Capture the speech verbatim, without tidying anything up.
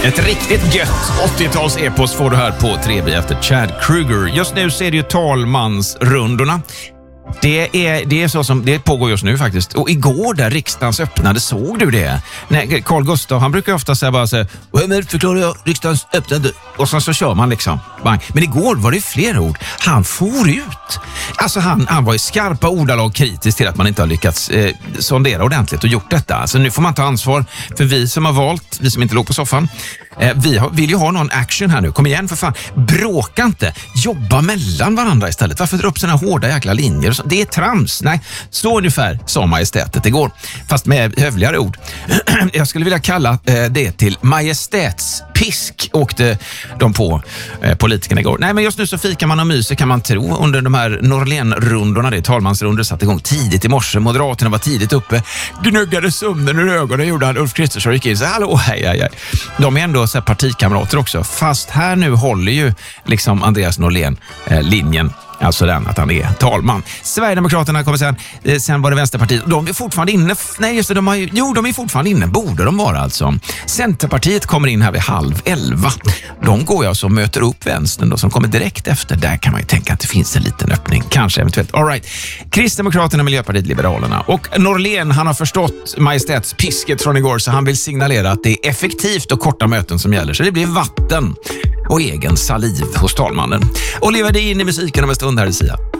Ett riktigt gött åttio-tals-epos får du här på tre B efter Chad Kroeger. Just nu så är det ju talmansrundorna. Det är, det är så som det pågår just nu faktiskt. Och igår där riksdagens öppnade, såg du det? Nej, Carl Gustaf, han brukar ofta säga bara så här, men förklarar jag riksdagens öppnade? Och sen så kör man liksom. Men igår var det fler ord. Han for ut. Alltså han, han var i skarpa ordalag kritisk till att man inte har lyckats eh, sondera ordentligt och gjort detta. Alltså nu får man ta ansvar för vi som har valt, vi som inte låg på soffan. Eh, vi har, vill ju ha någon action här nu. Kom igen för fan. Bråka inte. Jobba mellan varandra istället. Varför dra upp såna hårda jäkla linjer? Det är trams. Nej, så ungefär sa majestätet igår. Fast med hövligare ord. Jag skulle vilja kalla eh, det till majestätspisk, åkte de på eh, politikerna igår. Nej, men just nu så fikar man och myser kan man tro under de här Norrlén-rundorna. Det är talmansrundor, satt igång tidigt i morse. Moderaterna var tidigt uppe. Gnuggade sömnen ur ögonen gjorde han. Ulf Kristersson gick in så hallå, hej, hej, hej. De är ändå så här partikamrater också. Fast här nu håller ju liksom Andreas Norlén eh, linjen. Alltså den att han är talman. Sverigedemokraterna kommer sen, eh, sen var det Vänsterpartiet. De är fortfarande inne. Nej just det, de har ju, jo de är fortfarande inne. Borde de vara alltså. Centerpartiet kommer in här vid halv elva. De går jag som möter upp vänstern då, som kommer direkt efter. Där kan man ju tänka att det finns en liten öppning. Kanske eventuellt. All right. Kristdemokraterna, Miljöpartiet, Liberalerna. Och Norlén, han har förstått majestätspisket från igår så han vill signalera att det är effektivt och korta möten som gäller. Så det blir vatten och egen saliv hos talmannen. Och lever det in i musiken om en stund här i Sia.